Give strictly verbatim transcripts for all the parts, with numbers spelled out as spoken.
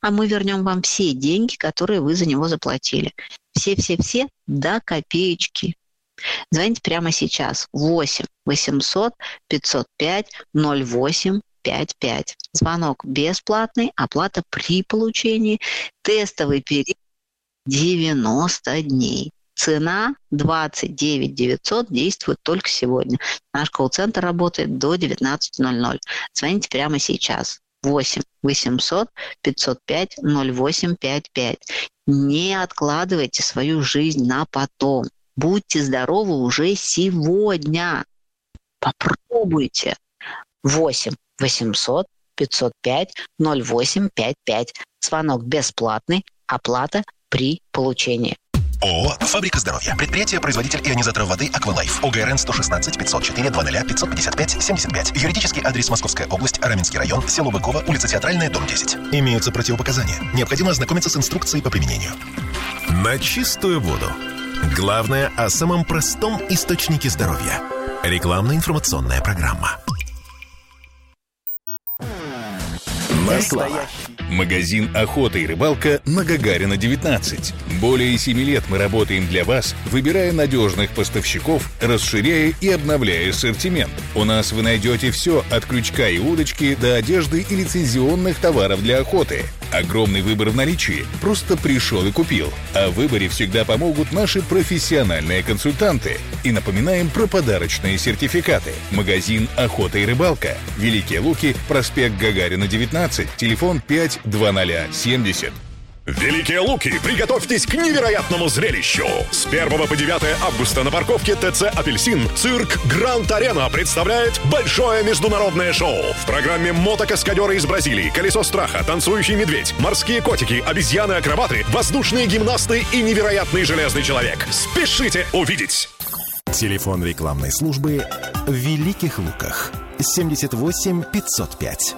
а мы вернем вам все деньги, которые вы за него заплатили. Все-все-все до копеечки. Звоните прямо сейчас. восемь восемьсот пятьсот пять ноль восемь пять пять. Звонок бесплатный, оплата при получении. Тестовый период девяносто дней. Цена двадцать девять девятьсот, действует только сегодня. Наш колл-центр работает до девятнадцать ноль ноль. Звоните прямо сейчас. восемь восемьсот пятьсот пять ноль восемь пять пять. Не откладывайте свою жизнь на потом. Будьте здоровы уже сегодня. Попробуйте. восемь восемьсот пятьсот пять ноль восемь пять пять. Звонок бесплатный, оплата при получении. ООО «Фабрика здоровья». Предприятие, производитель ионизаторов воды «Аквалайф». ОГРН сто шестнадцать пятьсот четыре двадцать пятьсот пятьдесят пять семьдесят пять. Юридический адрес: Московская область, Раменский район, село Быково, улица Театральная, дом десять. Имеются противопоказания. Необходимо ознакомиться с инструкцией по применению. На чистую воду. Главное о самом простом источнике здоровья. Рекламно-информационная программа. На слова. Магазин «Охота и рыбалка» на Гагарина, девятнадцать. Более семи лет мы работаем для вас, выбирая надежных поставщиков, расширяя и обновляя ассортимент. У нас вы найдете все от крючка и удочки до одежды и лицензионных товаров для охоты. Огромный выбор в наличии. Просто пришел и купил. О выборе всегда помогут наши профессиональные консультанты. И напоминаем про подарочные сертификаты. Магазин «Охота и рыбалка». Великие Луки, проспект Гагарина, девятнадцать, телефон пять двадцать семьдесят. Великие Луки, приготовьтесь к невероятному зрелищу! С первого по девятое августа на парковке ТЦ «Апельсин» цирк «Гранд Арена» представляет большое международное шоу. В программе мотокаскадеры из Бразилии, колесо страха, танцующий медведь, морские котики, обезьяны-акробаты, воздушные гимнасты и невероятный железный человек. Спешите увидеть! Телефон рекламной службы в Великих Луках. семьдесят восемь пятьсот пять.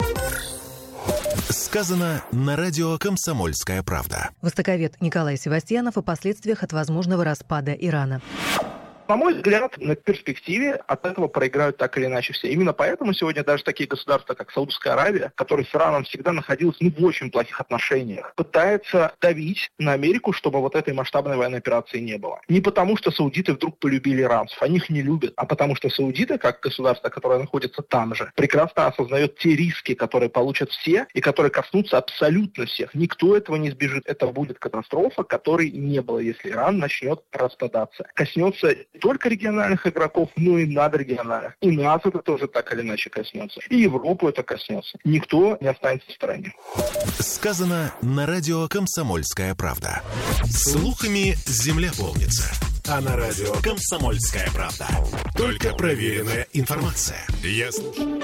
Сказано на радио «Комсомольская правда». Востоковед Николай Севастьянов о последствиях от возможного распада Ирана. На мой взгляд, на перспективе от этого проиграют так или иначе все. Именно поэтому сегодня даже такие государства, как Саудовская Аравия, которая с Ираном всегда находилась ну, в очень плохих отношениях, пытается давить на Америку, чтобы вот этой масштабной военной операции не было. Не потому, что саудиты вдруг полюбили иранцев, они их не любят, а потому что саудиты, как государство, которое находится там же, прекрасно осознает те риски, которые получат все и которые коснутся абсолютно всех. Никто этого не избежит. Это будет катастрофа, которой не было, если Иран начнет распадаться. Коснется не только региональных игроков, но и надрегиональных. И нас это тоже так или иначе коснется. И Европу это коснется. Никто не останется в стороне. Сказано на радио «Комсомольская правда». Слухами земля полнится. А на радио «Комсомольская правда» только проверенная информация. Я слушаю.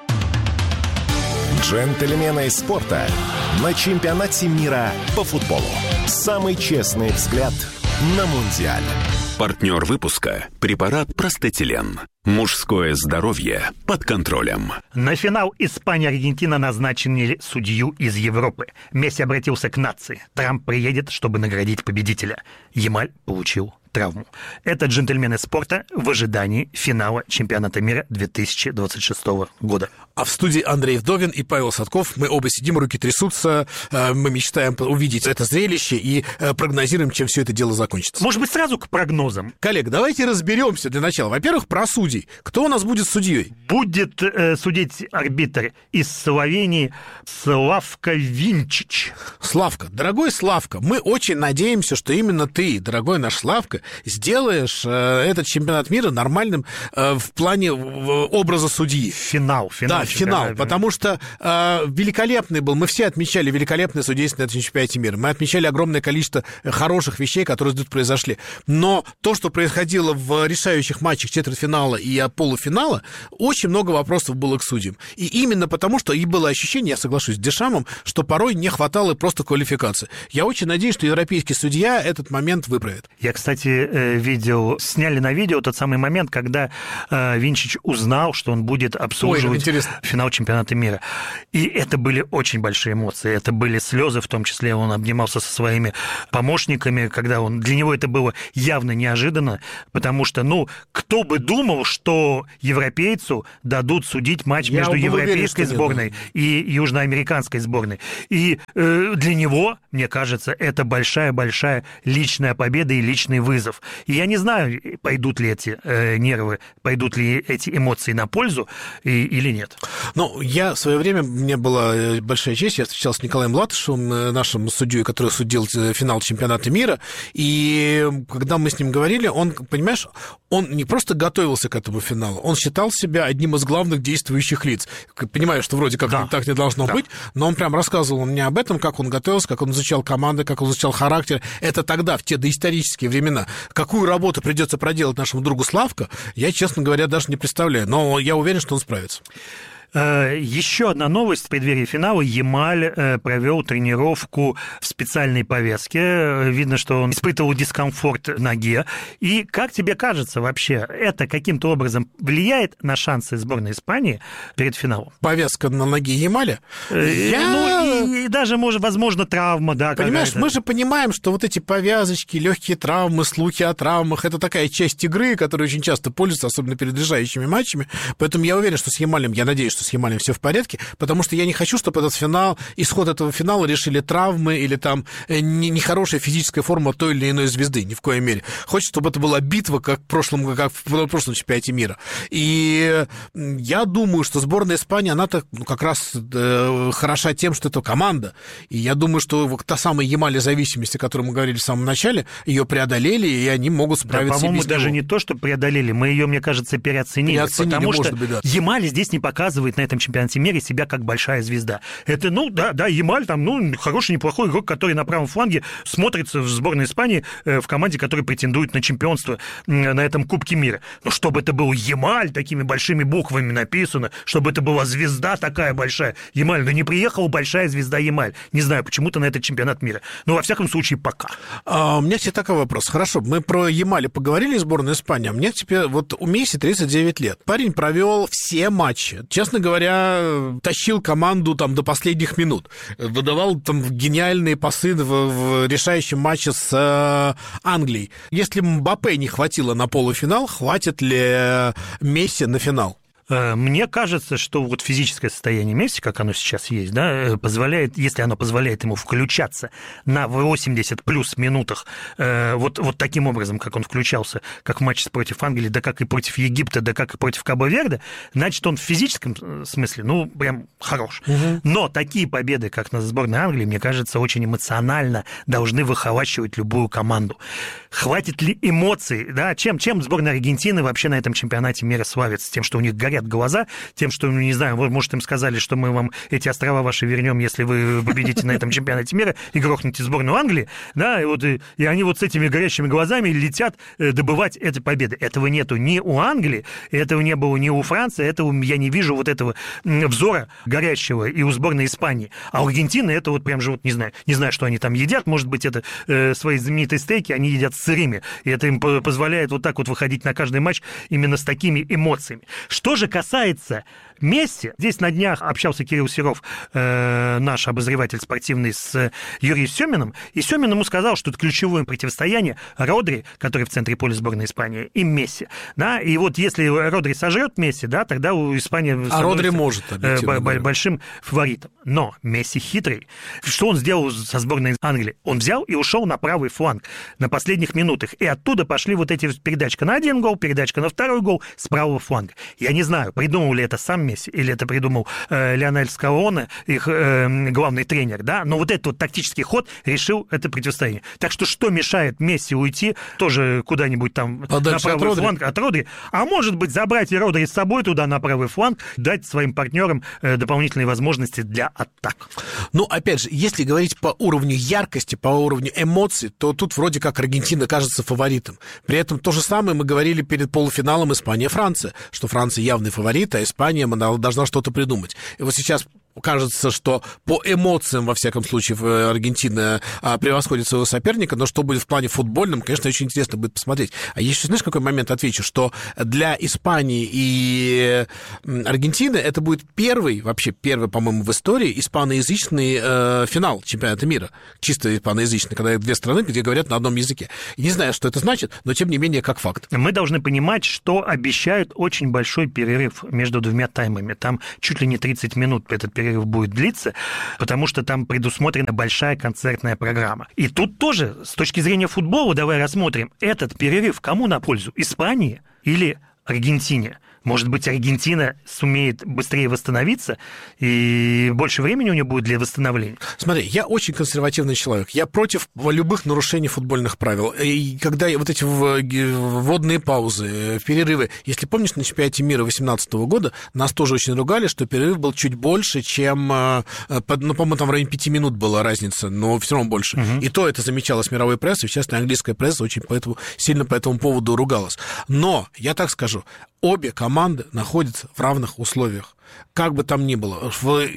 Джентльмены спорта на чемпионате мира по футболу. Самый честный взгляд на Мундиаль. Партнер выпуска – препарат Простетилен. Мужское здоровье под контролем. На финал Испания-Аргентина назначили судью из Европы. Месси обратился к нации. Трамп приедет, чтобы наградить победителя. Ямаль получил травму. Это джентльмены спорта в ожидании финала чемпионата мира две тысячи двадцать шестого года. А в студии Андрей Вдовин и Павел Садков. Мы оба сидим, руки трясутся. Мы мечтаем увидеть это зрелище и прогнозируем, чем все это дело закончится. Может быть, сразу к прогнозам? Коллег, давайте разберемся для начала. Во-первых, про судей. Кто у нас будет судьей? Будет э, судить арбитр из Словении Славко Винчич. Славка, дорогой Славка, мы очень надеемся, что именно ты, дорогой наш Славка, сделаешь э, этот чемпионат мира нормальным э, в плане в, образа судьи. Финал, финал. Да, финал, потому что э, великолепный был, мы все отмечали великолепное судейство на этом чемпионате мира, мы отмечали огромное количество хороших вещей, которые тут произошли, но то, что происходило в решающих матчах четвертьфинала и полуфинала, очень много вопросов было к судьям. И именно потому, что и было ощущение, я соглашусь с Дешамом, что порой не хватало просто квалификации. Я очень надеюсь, что европейский судья этот момент выправит. Я, кстати, кстати, видел, сняли на видео тот самый момент, когда Винчич узнал, что он будет обслуживать Ой, финал чемпионата мира. И это были очень большие эмоции, это были слезы, в том числе он обнимался со своими помощниками, когда он... Для него это было явно неожиданно, потому что, ну, кто бы думал, что европейцу дадут судить матч Я между европейской уверен, сборной и южноамериканской сборной. И э, для него, мне кажется, это большая-большая личная победа и личный вызов. И я не знаю, пойдут ли эти э, нервы, пойдут ли эти эмоции на пользу и, или нет. Ну, я в свое время, мне была большая честь, я встречался с Николаем Латышевым, нашим судьей, который судил финал чемпионата мира, и когда мы с ним говорили, он, понимаешь, он не просто готовился к этому финалу, он считал себя одним из главных действующих лиц. Понимаю, что вроде как да. так не должно да. быть, но он прям рассказывал мне об этом, как он готовился, как он изучал команды, как он изучал характер. Это тогда, в те доисторические времена. Какую работу придется проделать нашему другу Славко, я, честно говоря, даже не представляю. Но я уверен, что он справится. Еще одна новость в преддверии финала. Ямаль провел тренировку в специальной повязке. Видно, что он испытывал дискомфорт в ноге. И как тебе кажется вообще, это каким-то образом влияет на шансы сборной Испании перед финалом? Повязка на ноге Ямаля? Я... Ну, и, и даже, может, возможно, травма, да. Понимаешь, какая-то. Мы же понимаем, что вот эти повязочки, легкие травмы, слухи о травмах, это такая часть игры, которая очень часто пользуется, особенно перед решающими матчами. Поэтому я уверен, что с Ямалем, я надеюсь, что с Ямалем все в порядке, потому что я не хочу, чтобы этот финал, исход этого финала решили травмы или там нехорошая физическая форма той или иной звезды, ни в коей мере. Хочется, чтобы это была битва, как в прошлом, как в прошлом чемпионате мира. И я думаю, что сборная Испании, она-то ну, как раз э, хороша тем, что это команда. И я думаю, что вот та самая Ямаль зависимость, о которой мы говорили в самом начале, ее преодолели, и они могут справиться. Да, по-моему, без даже него. Не то, что преодолели, мы ее, мне кажется, переоценили. Переоценили, потому может что быть, да. Ямаль здесь не показывает на этом чемпионате мира себя как большая звезда. Это, ну, да, да, Ямаль там, ну, хороший, неплохой игрок, который на правом фланге смотрится в сборной Испании в команде, которая претендует на чемпионство на этом Кубке мира. Но чтобы это был Ямаль, такими большими буквами написано, чтобы это была звезда такая большая. Ямаль, да не приехала большая звезда Ямаль. Не знаю, почему-то на этот чемпионат мира. Но, во всяком случае, пока. А, у меня тебе такой вопрос. Хорошо, мы про Ямаля поговорили, сборную Испании, а мне теперь, вот у Месси тридцать девять лет. Парень провел все матчи. Честно говоря, тащил команду там до последних минут. Выдавал там гениальные пасы в, в решающем матче с э, Англией. Если Мбаппе не хватило на полуфинал, хватит ли Месси на финал? Мне кажется, что вот физическое состояние Месси, как оно сейчас есть, да, позволяет, если оно позволяет ему включаться на восемьдесят плюс минутах, вот, вот таким образом, как он включался, как в матче против Англии, да как и против Египта, да как и против Кабо-Верде, значит, он в физическом смысле, ну, прям хорош. Угу. Но такие победы, как на сборной Англии, мне кажется, очень эмоционально должны выхолащивать любую команду. Хватит ли эмоций, да, чем, чем сборная Аргентины вообще на этом чемпионате мира славится? Тем, что у них горят глаза, тем, что, не знаю, может, им сказали, что мы вам эти острова ваши вернем, если вы победите на этом чемпионате мира и грохнете сборную Англии, да, и, вот, и, и они вот с этими горящими глазами летят добывать эти победы. Этого нету ни у Англии, этого не было ни у Франции, этого я не вижу вот этого взора горящего и у сборной Испании. А у Аргентины это вот прям же вот не знаю, не знаю, что они там едят, может быть, это э, свои знаменитые стейки они едят сырыми, и это им позволяет вот так вот выходить на каждый матч именно с такими эмоциями. Что же касается Месси, здесь на днях общался Кирилл Серов, э, наш обозреватель спортивный, с Юрием Семиным, и Семин ему сказал, что это ключевое противостояние Родри, который в центре поля сборной Испании, и Месси. Да? И вот если Родри сожрет Месси, да, тогда у Испании а Родри может, э, большим фаворитом. Но Месси хитрый. Что он сделал со сборной Англии? Он взял и ушел на правый фланг на последних минутах, и оттуда пошли вот эти передачка на один гол, передачка на второй гол с правого фланга. Я не знаю, придумал ли это сам Месси, или это придумал э, Лионель Скалоне, их э, главный тренер, да, но вот этот вот тактический ход решил это противостояние. Так что что мешает Месси уйти тоже куда-нибудь там подальше на правый от фланг от Родри, а может быть забрать и Родри с собой туда на правый фланг, дать своим партнерам э, дополнительные возможности для атак. Ну, опять же, если говорить по уровню яркости, по уровню эмоций, то тут вроде как Аргентина кажется фаворитом. При этом то же самое мы говорили перед полуфиналом Испания-Франция, что Франция явный фаворит, а Испания должна что-то придумать. И вот сейчас кажется, что по эмоциям, во всяком случае, Аргентина превосходит своего соперника, но что будет в плане футбольном, конечно, очень интересно будет посмотреть. А еще, знаешь, какой момент отвечу, что для Испании и Аргентины это будет первый, вообще первый, по-моему, в истории испаноязычный э, финал чемпионата мира. Чисто испаноязычный, когда две страны, где говорят на одном языке. И не знаю, что это значит, но тем не менее, как факт. Мы должны понимать, что обещают очень большой перерыв между двумя таймами. Там чуть ли не тридцать минут этот перерыв будет длиться, потому что там предусмотрена большая концертная программа. И тут тоже, с точки зрения футбола, давай рассмотрим, этот перерыв кому на пользу? Испании или Аргентине? Может быть, Аргентина сумеет быстрее восстановиться, и больше времени у нее будет для восстановления? Смотри, я очень консервативный человек. Я против любых нарушений футбольных правил. И когда вот эти вводные паузы, перерывы... Если помнишь, на чемпионате мира две тысячи восемнадцатого года нас тоже очень ругали, что перерыв был чуть больше, чем... Ну, по-моему, там в районе пяти минут была разница, но все равно больше. Угу. И то это замечалось мировой прессой, в частности, английская пресса очень поэтому, сильно по этому поводу ругалась. Но, я так скажу, обе команды находятся в равных условиях. Как бы там ни было.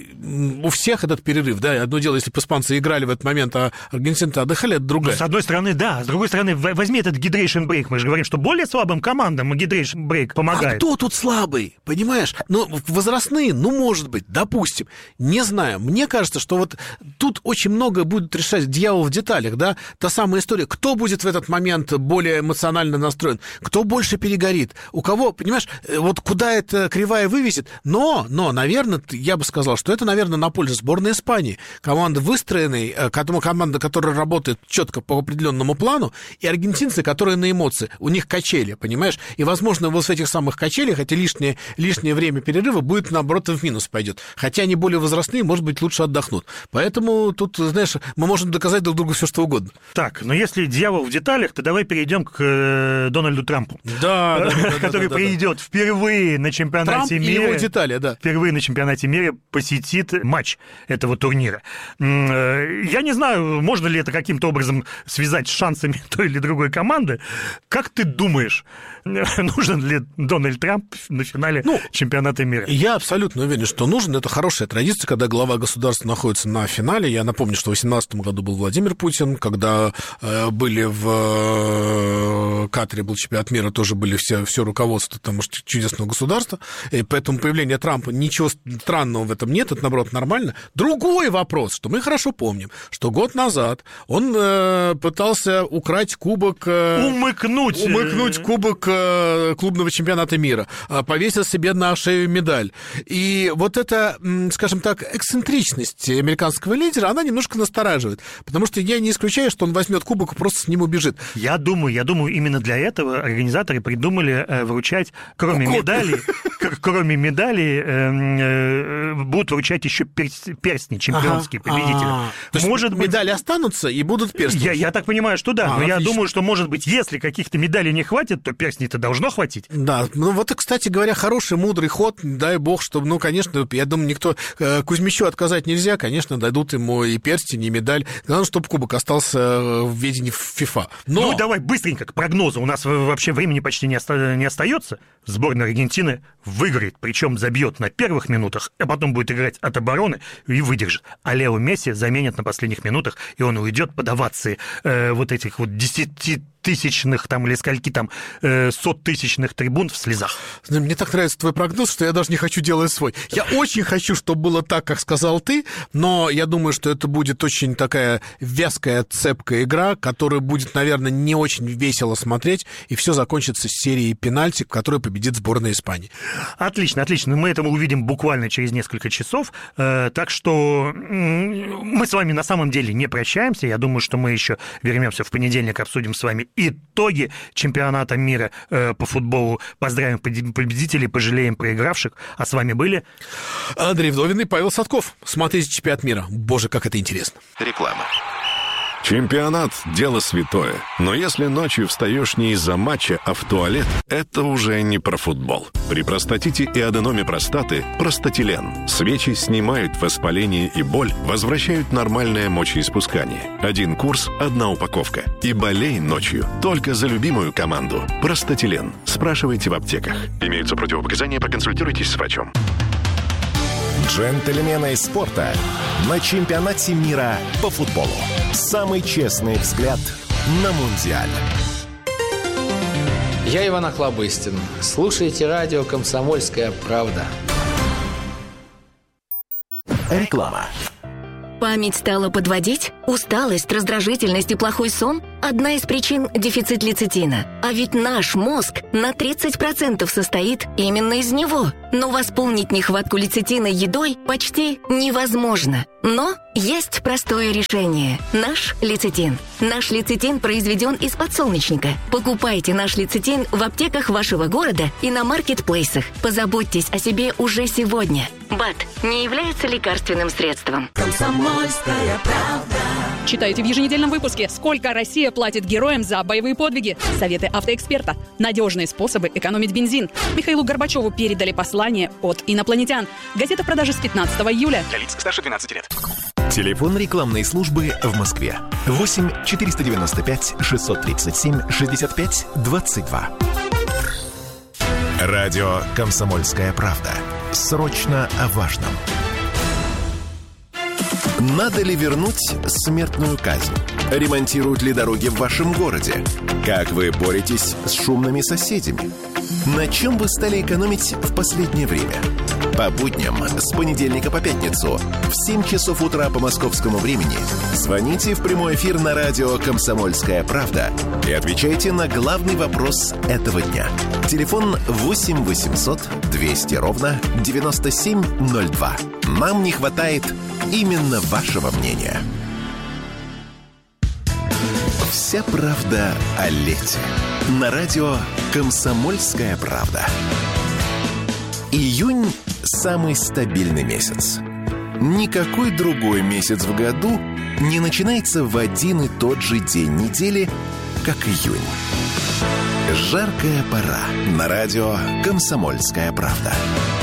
У всех этот перерыв, да, одно дело, если бы испанцы играли в этот момент, а аргентинцы отдыхали, это другое. Ну, с одной стороны, да, с другой стороны, возьми этот hydration break, мы же говорим, что более слабым командам hydration break помогает. А кто тут слабый, понимаешь? Ну, возрастные, ну, может быть, допустим, не знаю, мне кажется, что вот тут очень много будет решать дьявол в деталях, да, та самая история, кто будет в этот момент более эмоционально настроен, кто больше перегорит, у кого, понимаешь, вот куда эта кривая вывесит, но Но, наверное, я бы сказал, что это, наверное, на пользу сборной Испании. Команда выстроенной, команда, которая работает четко по определенному плану, и аргентинцы, которые на эмоции. У них качели, понимаешь? И, возможно, вот с этих самых качелей, хотя лишнее, лишнее время перерыва будет, наоборот, в минус пойдет. Хотя они более возрастные, может быть, лучше отдохнут. Поэтому тут, знаешь, мы можем доказать друг другу все, что угодно. Так, но если дьявол в деталях, то давай перейдем к Дональду Трампу. Да, который придет впервые на чемпионате мира. Трамп и его детали, да. Впервые на чемпионате мира посетит матч этого турнира. Я не знаю, можно ли это каким-то образом связать с шансами той или другой команды. Как ты думаешь, нужен ли Дональд Трамп на финале ну, чемпионата мира? Я абсолютно уверен, что нужен. Это хорошая традиция, когда глава государства находится на финале. Я напомню, что в две тысячи восемнадцатом году был Владимир Путин, когда э, были в э, Катаре, был чемпионат мира, тоже были все, все руководство там, чудесного государства. И поэтому появление Трампа, ничего странного в этом нет, это, наоборот, нормально. Другой вопрос, что мы хорошо помним, что год назад он э, пытался украть кубок... Э, умыкнуть. Умыкнуть кубок э, клубного чемпионата мира, э, повесил себе на шею медаль. И вот эта, скажем так, эксцентричность американского лидера, она немножко настораживает, потому что я не исключаю, что он возьмет кубок и просто с ним убежит. Я думаю, я думаю, именно для этого организаторы придумали э, вручать, кроме Кот. медалей, кроме медалей, будут вручать еще перстни чемпионские ага, победители. А-а-а. То может быть, медали останутся и будут перстни? Я, я так понимаю, что да. А, но отлично. Я думаю, что, может быть, если каких-то медалей не хватит, то перстней-то должно хватить. Да, ну вот, кстати говоря, хороший, мудрый ход, дай бог, чтобы, ну, конечно, я думаю, никто Кузьмичу отказать нельзя, конечно, дадут ему и перстень, и медаль. Главное, чтобы кубок остался в ведении ФИФА. Но... Ну, давай быстренько к прогнозу. У нас вообще времени почти не, оста... не остается. Сборная Аргентины выиграет, причем забьет на первых минутах, а потом будет играть от обороны и выдержит. А Лео Месси заменят на последних минутах, и он уйдет под овации э, вот этих вот десятитысячных там или скольки там э, соттысячных трибун в слезах. Мне так нравится твой прогноз, что я даже не хочу делать свой. Я очень хочу, чтобы было так, как сказал ты, но я думаю, что это будет очень такая вязкая, цепкая игра, которая будет, наверное, не очень весело смотреть, и все закончится серией пенальти, в которой победит сборная Испании. Отлично, отлично. Мы это увидим буквально через несколько часов. Так что мы с вами на самом деле не прощаемся. Я думаю, что мы еще вернемся в понедельник, обсудим с вами итоги чемпионата мира по футболу. Поздравим победителей, пожалеем проигравших. А с вами были Андрей Вдовин и Павел Садков. Смотрите чемпионат мира. Боже, как это интересно. Реклама. Чемпионат – дело святое. Но если ночью встаешь не из-за матча, а в туалет, это уже не про футбол. При простатите и аденоме простаты – простатилен. Свечи снимают воспаление и боль, возвращают нормальное мочеиспускание. Один курс – одна упаковка. И болей ночью только за любимую команду. Простатилен. Спрашивайте в аптеках. Имеются противопоказания, проконсультируйтесь с врачом. Джентльмены спорта на чемпионате мира по футболу. Самый честный взгляд на Мундиаль. Я Иван Охлобыстин. Слушайте радио «Комсомольская правда». Реклама. Память стала подводить? Усталость, раздражительность и плохой сон – одна из причин – дефицит лецитина. А ведь наш мозг на тридцать процентов состоит именно из него. Но восполнить нехватку лецитина едой почти невозможно. Но есть простое решение – наш лецитин. Наш лецитин произведен из подсолнечника. Покупайте наш лецитин в аптеках вашего города и на маркетплейсах. Позаботьтесь о себе уже сегодня. БАД не является лекарственным средством. Комсомольская правда. Читайте в еженедельном выпуске, сколько Россия платит героям за боевые подвиги. Советы автоэксперта. Надежные способы экономить бензин. Михаилу Горбачеву передали послание от инопланетян. Газета в продаже с пятнадцатого июля. Для лиц старше двенадцати лет. Телефон рекламной службы в Москве. восемь четыреста девяносто пять шестьсот тридцать семь шестьдесят пять двадцать два. Радио «Комсомольская правда». Срочно о важном. Надо ли вернуть смертную казнь? Ремонтируют ли дороги в вашем городе? Как вы боретесь с шумными соседями? На чем вы стали экономить в последнее время? По будням с понедельника по пятницу в семь часов утра по московскому времени звоните в прямой эфир на радио «Комсомольская правда» и отвечайте на главный вопрос этого дня. Телефон восемь восемьсот двести ровно девяносто семь ноль два. Нам не хватает именно вашего мнения. Вся правда о лете. На радио «Комсомольская правда». Июнь – самый стабильный месяц. Никакой другой месяц в году не начинается в один и тот же день недели, как июнь. Жаркая пора. На радио «Комсомольская правда».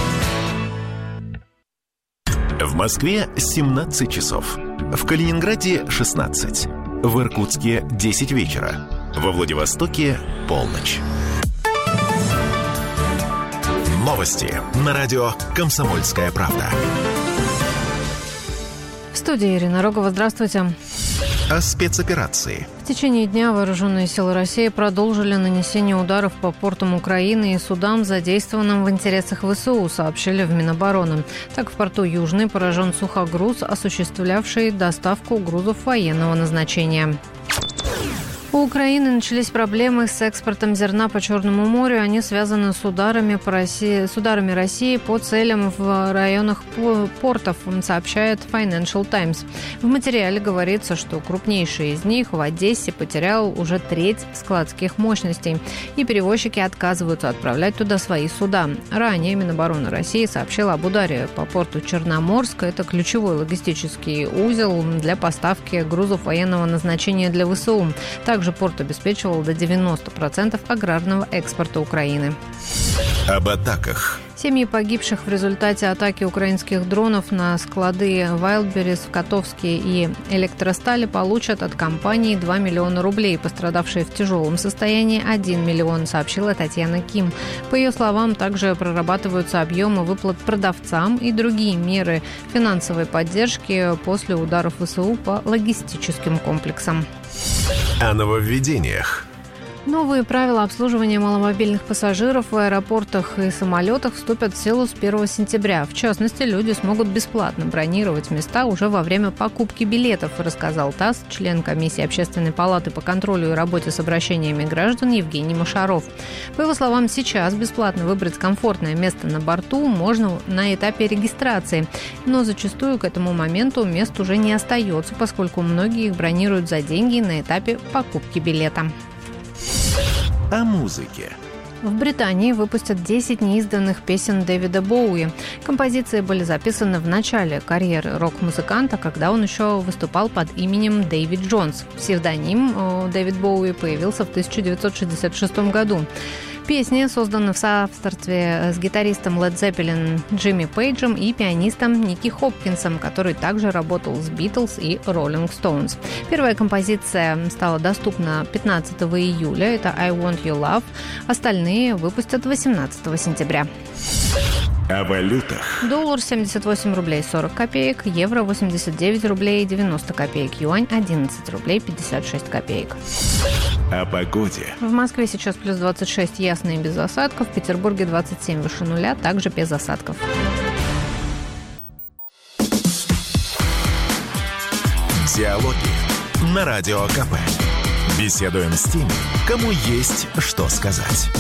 В Москве семнадцать часов. В Калининграде шестнадцать. В Иркутске десять вечера. Во Владивостоке полночь. Новости на радио «Комсомольская правда». В студии Ирина Рогова. Здравствуйте. О спецоперации. В течение дня вооруженные силы России продолжили нанесение ударов по портам Украины и судам, задействованным в интересах ВСУ, сообщили в Минобороны. Так, в порту Южный поражен сухогруз, осуществлявший доставку грузов военного назначения. У Украины начались проблемы с экспортом зерна по Черному морю. Они связаны с ударами, по России, с ударами России по целям в районах портов, сообщает Financial Times. В материале говорится, что крупнейший из них в Одессе потерял уже треть складских мощностей, и перевозчики отказываются отправлять туда свои суда. Ранее Минобороны России сообщила об ударе по порту Черноморска. Это ключевой логистический узел для поставки грузов военного назначения для ВСУ. Также порт обеспечивал до девяноста процентов аграрного экспорта Украины. Об атаках. Семьи погибших в результате атаки украинских дронов на склады Wildberries в Котовске и Электростали получат от компании два миллиона рублей. Пострадавшие в тяжелом состоянии один миллион, сообщила Татьяна Ким. По ее словам, также прорабатываются объемы выплат продавцам и другие меры финансовой поддержки после ударов ВСУ по логистическим комплексам. О нововведениях. Новые правила обслуживания маломобильных пассажиров в аэропортах и самолетах вступят в силу с первого сентября. В частности, люди смогут бесплатно бронировать места уже во время покупки билетов, рассказал ТАСС член комиссии Общественной палаты по контролю и работе с обращениями граждан Евгений Машаров. По его словам, сейчас бесплатно выбрать комфортное место на борту можно на этапе регистрации, но зачастую к этому моменту мест уже не остается, поскольку многие их бронируют за деньги на этапе покупки билета. О музыке. В Британии выпустят десять неизданных песен Дэвида Боуи. Композиции были записаны в начале карьеры рок-музыканта, когда он еще выступал под именем Дэвид Джонс. Псевдоним Дэвид Боуи появился в тысяча девятьсот шестьдесят шестом году. Песни созданы в соавторстве с гитаристом Led Zeppelin Джимми Пейджем и пианистом Ники Хопкинсом, который также работал с Beatles и Rolling Stones. Первая композиция стала доступна пятнадцатого июля, это I Want Your Love. Остальные выпустят восемнадцатого сентября. О валютах. Доллар семьдесят восемь рублей сорок копеек, евро восемьдесят девять рублей девяносто копеек, юань одиннадцать рублей пятьдесят шесть копеек. О погоде. В Москве сейчас плюс двадцать шесть, ясно и без осадков. В Петербурге двадцать семь выше нуля, также без осадков. Диалоги на Радио КП. Беседуем с теми, кому есть что сказать.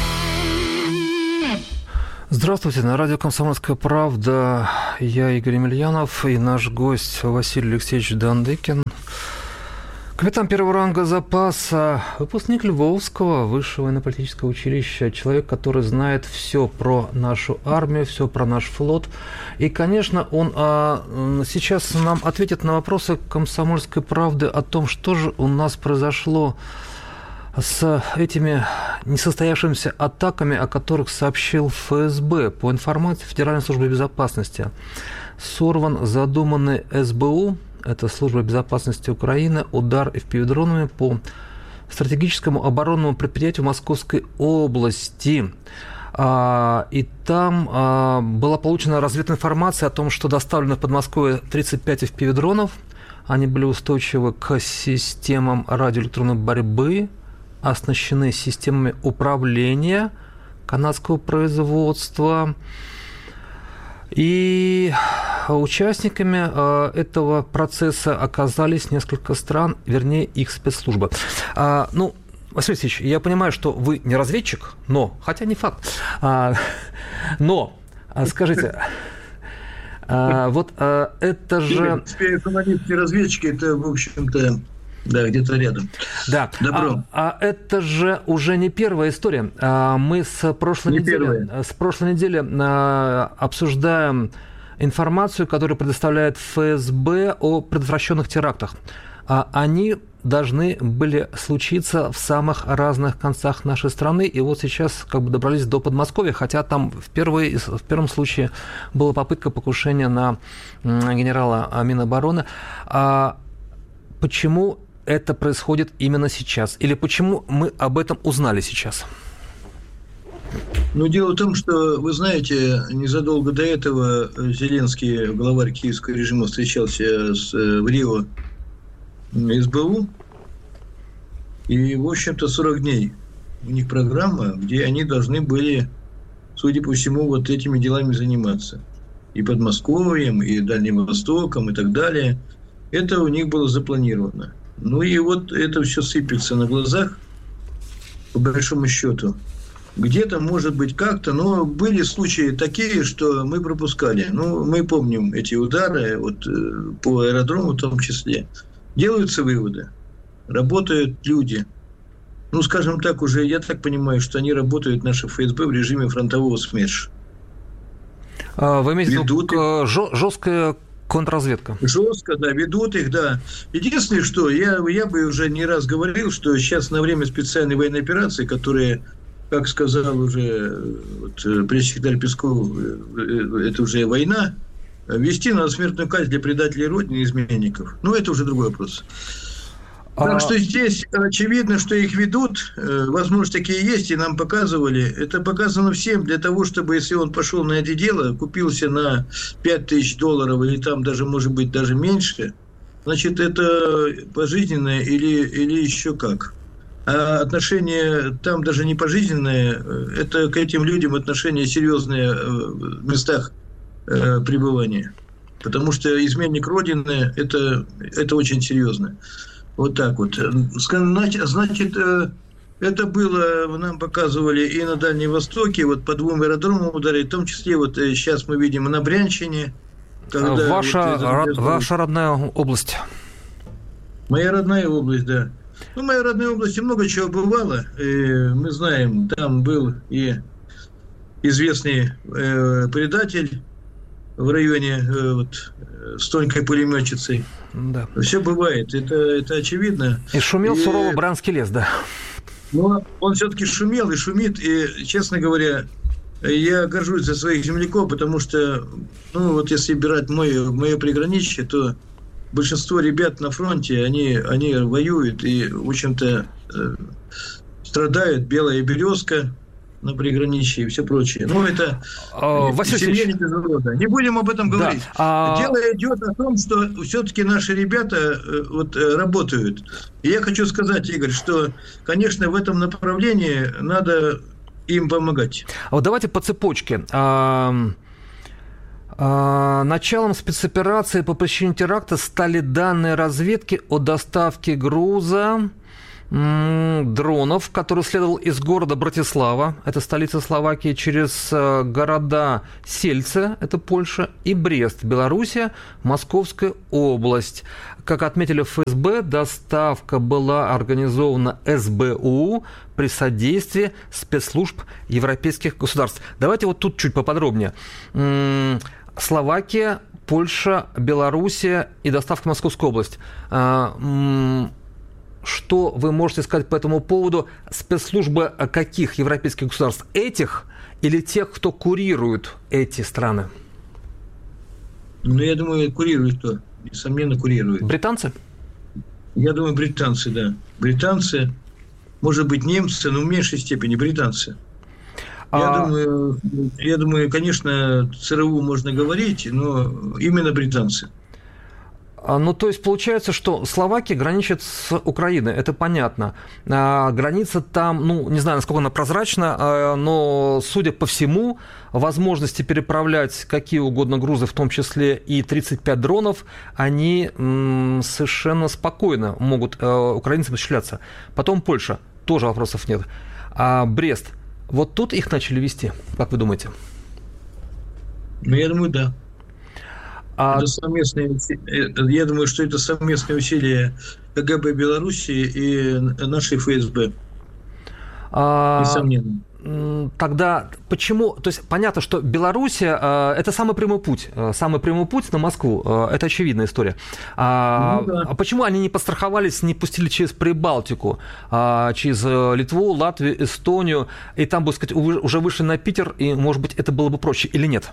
Здравствуйте, на радио «Комсомольская правда». Я Игорь Емельянов и наш гость Василий Алексеевич Дандыкин. Капитан первого ранга запаса, выпускник Львовского высшего военно-политического училища, человек, который знает все про нашу армию, все про наш флот. И, конечно, он а, сейчас нам ответит на вопросы «Комсомольской правды» о том, что же у нас произошло с этими несостоявшимися атаками, о которых сообщил эф эс бэ. По информации Федеральной службы безопасности, сорван задуманный эс бэ у, это Служба безопасности Украины, удар эф пи ви-дронами по стратегическому оборонному предприятию Московской области. И там была получена развединформация о том, что доставлено в Подмосковье тридцать пять эф пи ви-дронов. Они были устойчивы к системам радиоэлектронной борьбы, оснащены системами управления канадского производства. И участниками этого процесса оказались несколько стран, вернее, их спецслужбы. Ну, Василий Алексеевич, я понимаю, что вы не разведчик, но, хотя не факт, но, скажите, вот это же... Журналисты и разведчики, это, в общем-то, да, где-то рядом. Да. Добро. А, а это же уже не первая история. А, мы с прошлой не недели, первая. с прошлой недели а, обсуждаем информацию, которую предоставляет эф эс бэ о предотвращенных терактах. А, они должны были случиться в самых разных концах нашей страны, и вот сейчас как бы добрались до Подмосковья, хотя там впервые, в первом случае была попытка покушения на генерала Минобороны. А почему это происходит именно сейчас? Или почему мы об этом узнали сейчас? Ну, дело в том, что, вы знаете, незадолго до этого Зеленский, главарь киевского режима, встречался с, в Рио эс бэ у. И, в общем-то, сорок дней у них программа, где они должны были, судя по всему, вот этими делами заниматься. И Подмосковьем, и Дальним Востоком, и так далее. Это у них было запланировано. Ну и вот это все сыпется на глазах, по большому счету. Где-то, может быть, как-то, но были случаи такие, что мы пропускали. Ну, мы помним эти удары, вот по аэродрому в том числе. Делаются выводы, работают люди. Ну, скажем так, уже, я так понимаю, что они работают, наши эф эс бэ, в режиме фронтового СМЕРШ. А, вы имеете в виду жесткая контрразведка? Жестко, да, ведут их, да. Единственное, что я, я бы уже не раз говорил, что сейчас на время специальной военной операции, которая, как сказал уже вот, пресс-секретарь Песков, это уже война, ввести надо смертную казнь для предателей Родины и изменников. Ну, это уже другой вопрос. Так что здесь очевидно, что их ведут, возможно, такие есть, и нам показывали. Это показано всем для того, чтобы, если он пошел на это дело, купился на пять тысяч долларов, или там даже, может быть, даже меньше, значит, это пожизненное или, или еще как. А отношения там даже не пожизненные, это к этим людям отношения серьезные в местах пребывания. Потому что изменник Родины, это, это очень серьезно. Вот так вот. Значит, это было, нам показывали и на Дальнем Востоке, вот по двум аэродромам ударили, в том числе вот сейчас мы видим на Брянщине. Когда ваша, вот, род, ваша родная область? Моя родная область, да. Ну, в моей родной области много чего бывало. И мы знаем, там был и известный э, предатель в районе э, вот, с тонкой пулеметчицей. Да. Все бывает, это, это очевидно. И шумел и, сурово Бранский лес, да. Но он все-таки шумел и шумит, и, честно говоря, я горжусь за своих земляков, потому что, ну, вот если брать мое, мое приграничье, то большинство ребят на фронте, они, они воюют и, в общем-то, э, страдают. Белая березка, на приграничье и все прочее. Ну, это а, семья не без урода. Не будем об этом говорить. Да. А... Дело идет о том, что все-таки наши ребята вот, работают. И я хочу сказать, Игорь, что, конечно, в этом направлении надо им помогать. А вот давайте по цепочке. А... Началом спецоперации по причине теракта стали данные разведки о доставке груза дронов, который следовал из города Братислава, это столица Словакии, через города Сельце, это Польша, и Брест, Белоруссия, Московская область. Как отметили в эф эс бэ, доставка была организована эс бэ у при содействии спецслужб европейских государств. Давайте вот тут чуть поподробнее. Словакия, Польша, Белоруссия и доставка в Московскую область. Что вы можете сказать по этому поводу? Спецслужбы каких европейских государств? Этих или тех, кто курирует эти страны? Ну, я думаю, курирует кто? Несомненно, курирует. Британцы? Я думаю, британцы, да. Британцы, может быть, немцы, но в меньшей степени британцы. Я, а... думаю, я думаю, конечно, ЦРУ можно говорить, но именно британцы. Ну, то есть, получается, что Словакия граничит с Украиной, это понятно. А граница там, ну, не знаю, насколько она прозрачна, но, судя по всему, возможности переправлять какие угодно грузы, в том числе и тридцать пять дронов, они м, совершенно спокойно могут э, украинцам осуществляться. Потом Польша, тоже вопросов нет. А Брест, вот тут их начали вести, как вы думаете? Ну, я думаю, да. А... Это совместные, я думаю, что это совместные усилия ка гэ бэ Белоруссии и нашей эф эс бэ. А... Несомненно. Тогда почему... То есть понятно, что Белоруссия – это самый прямой путь. Самый прямой путь на Москву. Это очевидная история. А, ну, да. а почему они не подстраховались, не пустили через Прибалтику, через Литву, Латвию, Эстонию, и там, бы сказать, уже вышли на Питер, и, может быть, это было бы проще или нет?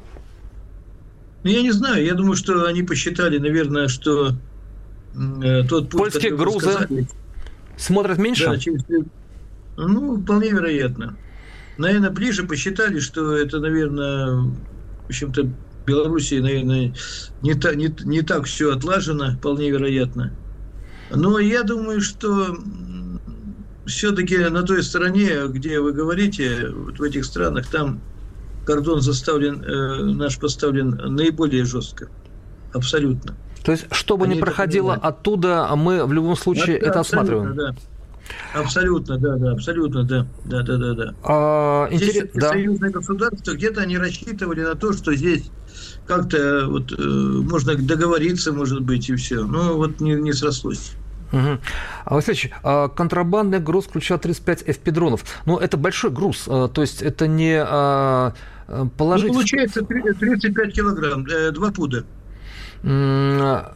Ну, я не знаю. Я думаю, что они посчитали, наверное, что э, тот путь... Польские грузы сказали, смотрят меньше? Да, через... Ну, вполне вероятно. Наверное, ближе посчитали, что это, наверное, в общем-то, в Белоруссии, наверное, не, та, не, не так все отлажено, вполне вероятно. Но я думаю, что все-таки на той стороне, где вы говорите, вот в этих странах, там кордон заставлен, э, наш поставлен наиболее жестко. Абсолютно. То есть, что бы ни проходило оттуда, мы в любом случае да, это осматриваем. Да. Абсолютно, да, да, абсолютно, да, да, да, да, да. А, здесь интерес... да. союзные государства, где-то они рассчитывали на то, что здесь как-то вот, э, можно договориться, может быть, и все. Но вот не, не срослось. Угу. А, Васильевич, а контрабандный груз включал тридцать пять эф пи дронов. Ну, это большой груз, то есть это не а, положить... Ну, получается тридцать пять килограмм, два пуда. М-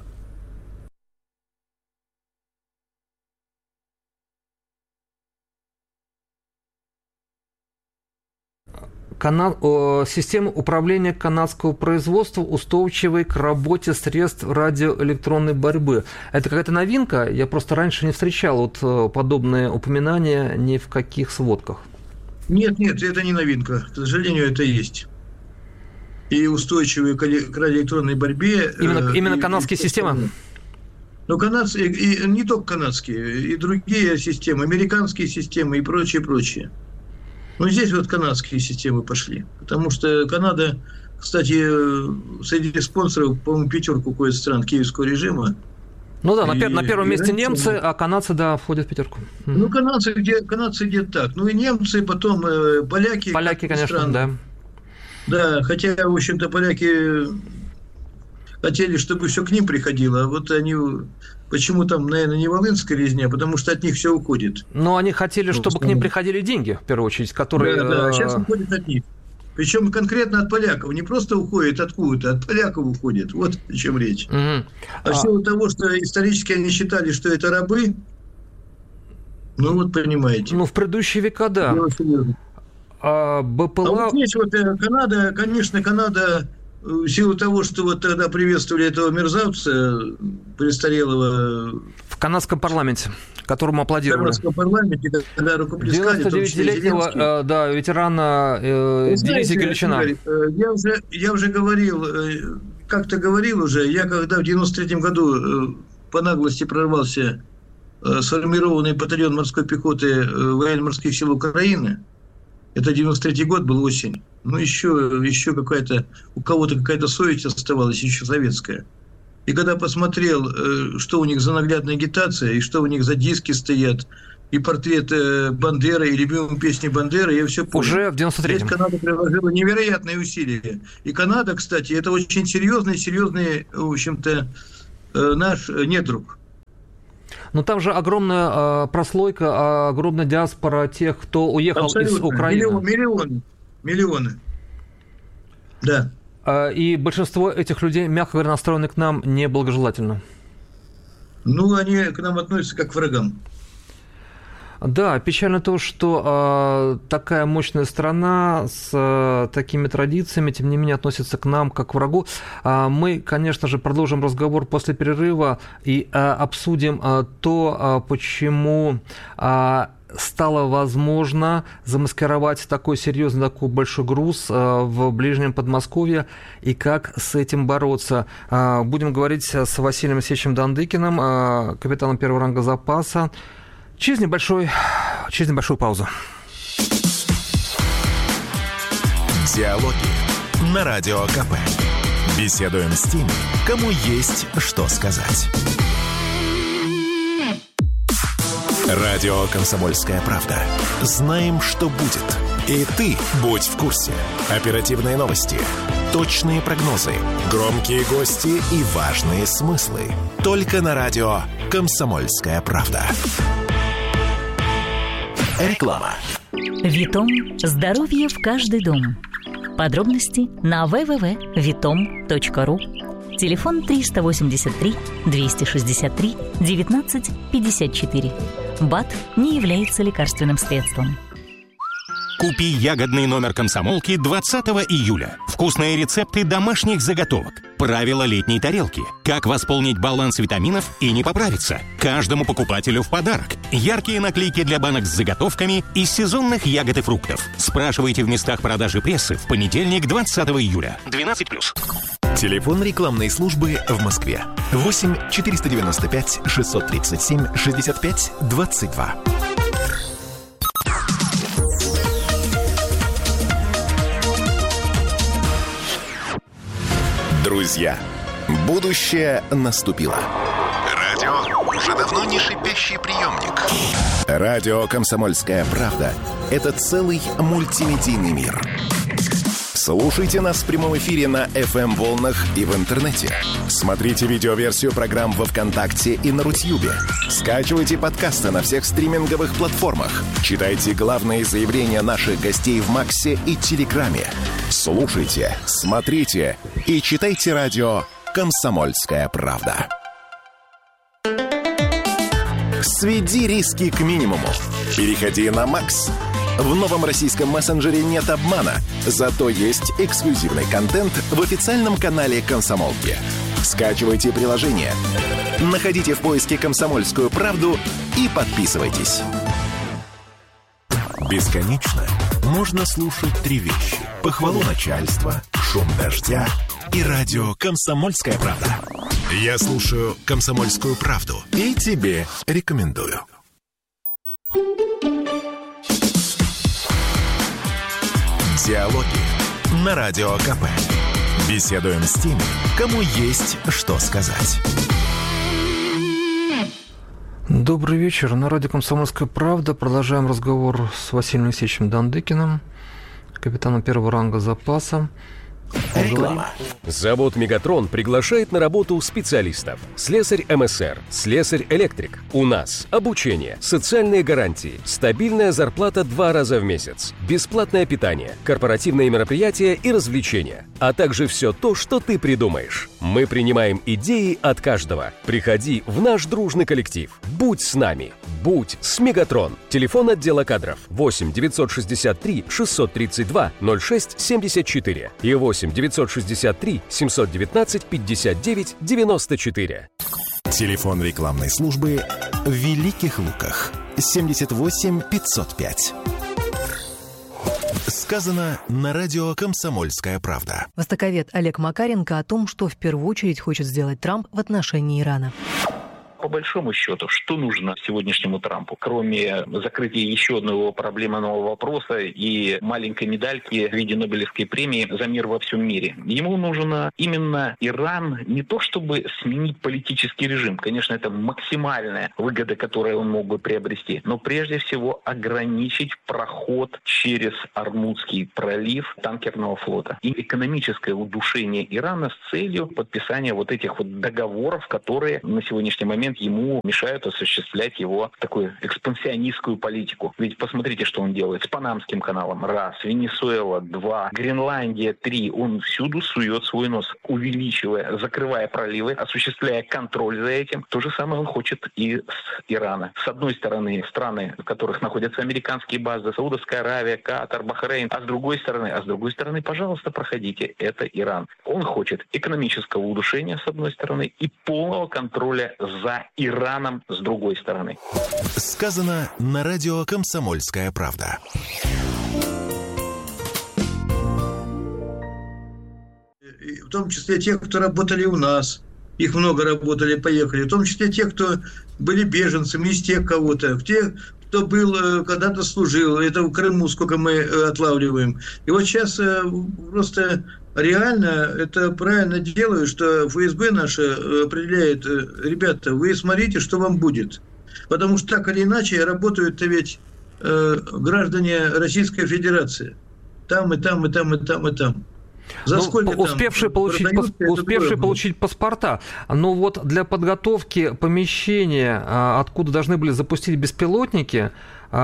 Канал, э, система управления канадского производства, устойчивой к работе средств радиоэлектронной борьбы. Это какая-то новинка? Я просто раньше не встречал вот э, подобные упоминания ни в каких сводках. Нет, нет, это не новинка. К сожалению, это есть. И устойчивые к радиоэлектронной борьбе. Именно, э, именно и, канадские и, системы? Ну, канадские, и, и не только канадские, и другие системы, американские системы и прочее, прочее. Ну, здесь вот канадские системы пошли. Потому что Канада, кстати, среди спонсоров, по-моему, пятерку входит стран киевского режима. Ну да, на, пер- на первом месте немцы, а канадцы, да, входят в пятерку. Ну, канадцы где, канадцы где-то так. Ну, и немцы, потом э, поляки. Поляки, конечно, стран. да. Да, хотя, в общем-то, поляки хотели, чтобы все к ним приходило, а вот они... Почему там, наверное, не волынская резня, потому что от них все уходит. Но они хотели, ну, чтобы к ним приходили деньги, в первую очередь, которые... Да, да, сейчас уходят от них. Причем конкретно от поляков. Не просто уходит откуда-то, от поляков уходит. Вот о чем речь. Угу. А, а в силу того, что исторически они считали, что это рабы, ну вот понимаете. Ну, в предыдущие века, да. А, БПЛА... а вот здесь вот Канада, конечно, Канада... В силу того, что вот тогда приветствовали этого мерзавца престарелого... В канадском парламенте, которому аплодировали. В канадском парламенте, когда рукоплескали... девяносто девятилетнего э, да, ветерана э, дивизии Галичина. Я уже, я уже говорил, как-то говорил уже, я когда в девяносто третьем году по наглости прорвался сформированный батальон морской пехоты военно-морских сил Украины, это девяносто третий год был, осень, ну еще, еще какая-то, у кого-то какая-то совесть оставалась, еще советская. И когда посмотрел, что у них за наглядная агитация, и что у них за диски стоят, и портрет Бандеры, и любимые песни Бандеры, я все понял. Уже в девяносто третьем. Здесь Канада приложила невероятные усилия. И Канада, кстати, это очень серьезный, серьезный, в общем-то, наш недруг. Но там же огромная э, прослойка, огромная диаспора тех, кто уехал Абсолютно. Из Украины. Миллион, миллионы, миллионы, да. И большинство этих людей, мягко говоря, настроены к нам неблагожелательно. Ну, они к нам относятся как к врагам. Да, печально то, что э, такая мощная страна с э, такими традициями, тем не менее, относится к нам как к врагу. Э, мы, конечно же, продолжим разговор после перерыва и э, обсудим э, то, э, почему... Э, стало возможно замаскировать такой серьезный, такой большой груз в ближнем Подмосковье и как с этим бороться. Будем говорить с Василием Алексеевичем Дандыкиным, капитаном первого ранга запаса, через, небольшой, через небольшую паузу. Диалоги на Радио КП. Беседуем с теми, кому есть что сказать. Радио «Комсомольская правда». Знаем, что будет. И ты будь в курсе. Оперативные новости, точные прогнозы, громкие гости и важные смыслы. Только на радио «Комсомольская правда». Реклама. Витом. Здоровье в каждый дом. Подробности на дабл ю дабл ю дабл ю точка витом точка ру. Телефон триста восемьдесят три двести шестьдесят три девятнадцать пятьдесят четыре. БАД не является лекарственным средством. Купи ягодный номер комсомолки двадцатого июля. Вкусные рецепты домашних заготовок. Правила летней тарелки. Как восполнить баланс витаминов и не поправиться. Каждому покупателю в подарок. Яркие наклейки для банок с заготовками из сезонных ягод и фруктов. Спрашивайте в местах продажи прессы в понедельник, двадцатого июля. двенадцать плюс. Телефон рекламной службы в Москве. восемь четыреста девяносто пять шестьсот тридцать семь шестьдесят пять двадцать два. Друзья, будущее наступило. Радио уже давно не шипящий приемник. Радио «Комсомольская правда» — это целый мультимедийный мир. Слушайте нас в прямом эфире на эф эм-волнах и в интернете. Смотрите видеоверсию программ во ВКонтакте и на Рутьюбе. Скачивайте подкасты на всех стриминговых платформах. Читайте главные заявления наших гостей в Максе и Телеграме. Слушайте, смотрите и читайте радио «Комсомольская правда». Сведи риски к минимуму. Переходи на Макс. В новом российском мессенджере нет обмана, зато есть эксклюзивный контент в официальном канале «Комсомолки». Скачивайте приложение, находите в поиске «Комсомольскую правду» и подписывайтесь. Бесконечно можно слушать три вещи: похвалу начальства, шум дождя и радио «Комсомольская правда». Я слушаю «Комсомольскую правду» и тебе рекомендую. Диалоги на Радио КП. Беседуем с теми, кому есть что сказать. Добрый вечер. На радио «Комсомольская правда» продолжаем разговор с Василием Алексеевичем Дандыкиным, капитаном первого ранга запаса. Реклама. Завод «Мегатрон» приглашает на работу специалистов. Слесарь эм эс эр, слесарь-электрик. У нас обучение, социальные гарантии, стабильная зарплата два раза в месяц, бесплатное питание, корпоративные мероприятия и развлечения, а также все то, что ты придумаешь. Мы принимаем идеи от каждого. Приходи в наш дружный коллектив. Будь с нами. Будь с «Мегатрон». Телефон отдела кадров восемь девятьсот шестьдесят три шестьсот тридцать два ноль шесть семьдесят четыре и восемь девятьсот шестьдесят три семьсот девятнадцать пятьдесят девять девяносто четыре. Телефон рекламной службы в Великих Луках. семьдесят восемь пятьсот пять. Сказано на радио «Комсомольская правда». Востоковед Олег Макаренко о том, что в первую очередь хочет сделать Трамп в отношении Ирана. По большому счету, что нужно сегодняшнему Трампу, кроме закрытия еще одного проблемного вопроса и маленькой медальки в виде Нобелевской премии за мир во всем мире? Ему нужно именно Иран не то чтобы сменить политический режим, конечно, это максимальная выгода, которую он мог бы приобрести, но прежде всего ограничить проход через Ормузский пролив танкерного флота и экономическое удушение Ирана с целью подписания вот этих вот договоров, которые на сегодняшний момент ему мешают осуществлять его такую экспансионистскую политику. Ведь посмотрите, что он делает с Панамским каналом. Раз. Венесуэла. Два. Гренландия. Три. Он всюду сует свой нос, увеличивая, закрывая проливы, осуществляя контроль за этим. То же самое он хочет и с Ирана. С одной стороны, страны, в которых находятся американские базы, Саудовская Аравия, Катар, Бахрейн. А с другой стороны, а с другой стороны, пожалуйста, проходите. Это Иран. Он хочет экономического удушения, с одной стороны, и полного контроля за Ираном с другой стороны. Сказано на радио «Комсомольская правда». В том числе тех, кто работали у нас. Их много работали, поехали. В том числе те, кто были беженцами, из тех кого-то. Те, кто был, когда-то служил. Это в Крыму сколько мы отлавливаем. И вот сейчас просто реально это правильно делают, что эф эс бэ наше определяет: ребята, вы смотрите, что вам будет. Потому что так или иначе работают-то ведь э, граждане Российской Федерации. Там и там, и там, и там, и там. За ну, сколько успевшие там получить, пас, успевшие получить паспорта. Но вот для подготовки помещения, откуда должны были запустить беспилотники,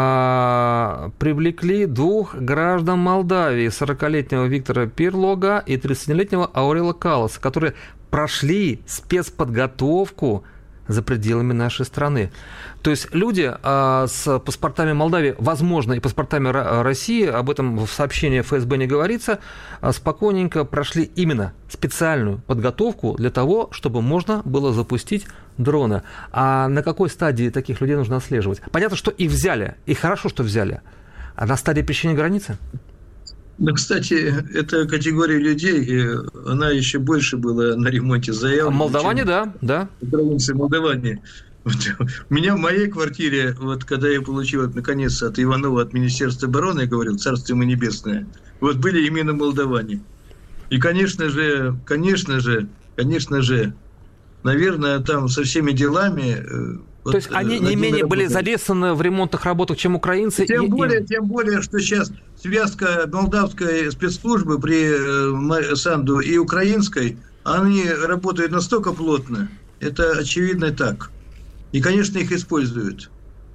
привлекли двух граждан Молдавии, сорокалетнего Виктора Пирлога и тридцатилетнего Аурела Калласа, которые прошли спецподготовку за пределами нашей страны. То есть люди а, с паспортами Молдавии, возможно, и паспортами Р- России, об этом в сообщении эф эс бэ не говорится, а спокойненько прошли именно специальную подготовку для того, чтобы можно было запустить дроны. А на какой стадии таких людей нужно отслеживать? Понятно, что их взяли, и хорошо, что взяли. А на стадии пересечения границы? Ну, кстати, эта категория людей, она еще больше была на ремонте заявлена. Молдаване, да, да. Украинцы, молдаване. Вот, у меня в моей квартире, вот когда я получил, наконец, от Иванова, от Министерства обороны, я говорил, царство ему небесное, вот были именно молдаване. И, конечно же, конечно же, конечно же, наверное, там со всеми делами... То есть они не менее были задействованы в ремонтных работах, чем украинцы? Тем, и, более, и... тем более, что сейчас связка молдавской спецслужбы при Санду и украинской, они работают настолько плотно, это очевидно так. И, конечно, их используют.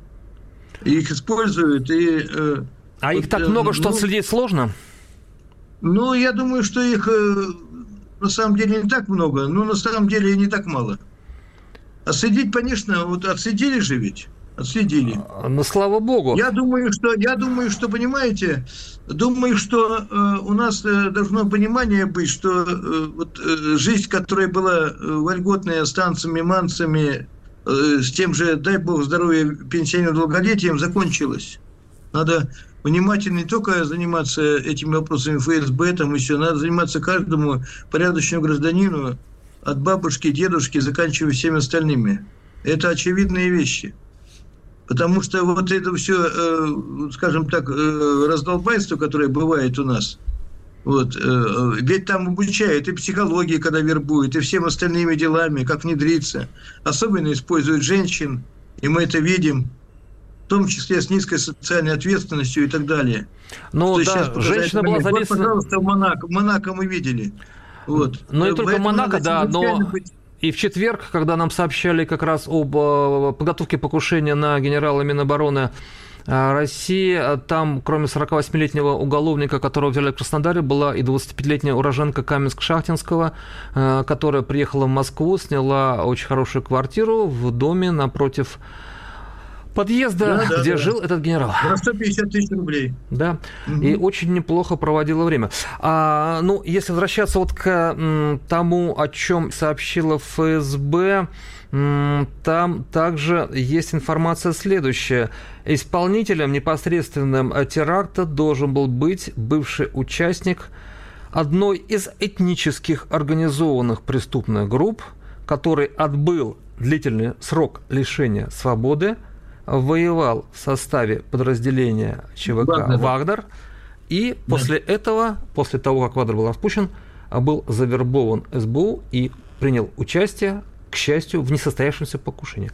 Их используют и... А вот, их так много, ну, что отследить сложно? Ну, я думаю, что их на самом деле не так много, но на самом деле и не так мало. Отследить, конечно, вот отследили же ведь, отследили. Ну, слава богу. Я думаю, что, я думаю, что, понимаете, думаю, что э, у нас э, должно понимание быть, что э, вот, э, жизнь, которая была э, вольготная с танцами, манцами, э, с тем же, дай бог здоровья, пенсионным долголетием, закончилась. Надо внимательно не только заниматься этими вопросами эф эс бэ, там еще, надо заниматься каждому порядочному гражданину, от бабушки, дедушки, заканчивая всеми остальными. Это очевидные вещи. Потому что вот это все, э, скажем так, э, раздолбайство, которое бывает у нас, вот, э, ведь там обучают и психологии, когда вербуют, и всем остальными делами, как внедриться. Особенно используют женщин, и мы это видим, в том числе с низкой социальной ответственностью и так далее. Ну да, женщина была задействована... Вот, пожалуйста, в Монако, в Монако мы видели. Вот. Но не только Монако, да, но и в четверг, когда нам сообщали как раз об подготовке покушения на генерала Минобороны России, там, кроме сорокавосьмилетнего уголовника, которого взяли в Краснодаре, была и двадцатипятилетняя уроженка Каменск-Шахтинского, которая приехала в Москву, сняла очень хорошую квартиру в доме напротив подъезда, да, где да, жил да. этот генерал. На сто пятьдесят тысяч рублей. Да, угу. И очень неплохо проводила время. А, ну, если возвращаться вот к м, тому, о чем сообщила эф эс бэ, Там также есть информация следующая. Исполнителем непосредственным теракта должен был быть бывший участник одной из этнических организованных преступных групп, который отбыл длительный срок лишения свободы, воевал в составе подразделения ЧВК «Вагнер», Вагнер и да. после этого, после того, как Вагнер был распущен, был завербован СБУ и принял участие, к счастью, в несостоявшемся покушении.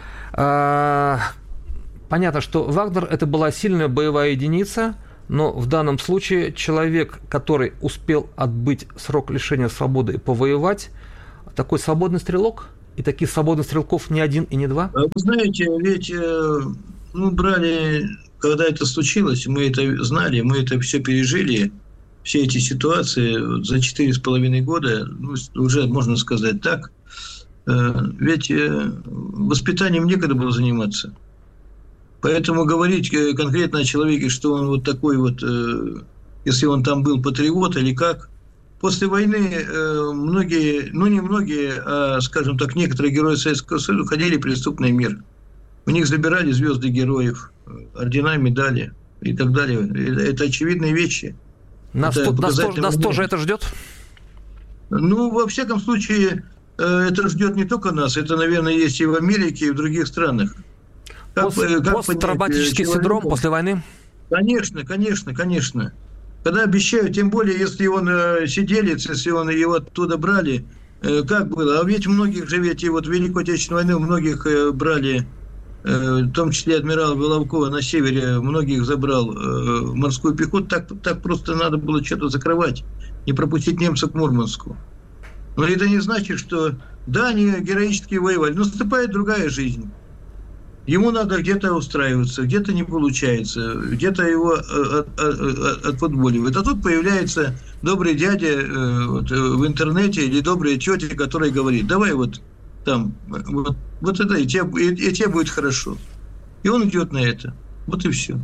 Понятно, что Вагнер – это была сильная боевая единица, но в данном случае человек, который успел отбыть срок лишения свободы и повоевать, такой свободный стрелок, и таких свободных стрелков не один и не два? Вы знаете, ведь мы брали, когда это случилось, мы это знали, мы это все пережили, все эти ситуации за четыре с половиной года, ну, уже можно сказать так, ведь воспитанием некогда было заниматься. Поэтому говорить конкретно о человеке, что он вот такой вот, если он там был патриот или как. После войны многие, ну не многие, а, скажем так, некоторые герои Советского Союза уходили в преступный мир. У них забирали звезды героев, ордена, медали и так далее. Это очевидные вещи. Нас, это тут, нас, тоже, нас тоже это ждет? Ну, во всяком случае, это ждет не только нас, это, наверное, есть и в Америке, и в других странах. Пост, посттравматический синдром после войны? Конечно, конечно, конечно. Когда обещают, тем более, если он э, сиделец, если он его оттуда брали, э, как было? А ведь многих же, ведь и вот в Великую Отечественную войну многих э, брали, э, в том числе адмирала Головкова на севере, многих забрал э, морскую пехоту, так, так просто надо было что-то закрывать, не пропустить немцев к Мурманску. Но это не значит, что да, они героически воевали, но наступает другая жизнь. Ему надо где-то устраиваться, где-то не получается, где-то его от, от, отфутболивают. А тут появляется добрый дядя э, вот, в интернете или добрая тетя, которая говорит, давай вот там, вот, вот это, и тебе, и, и тебе будет хорошо. И он идет на это. Вот и все.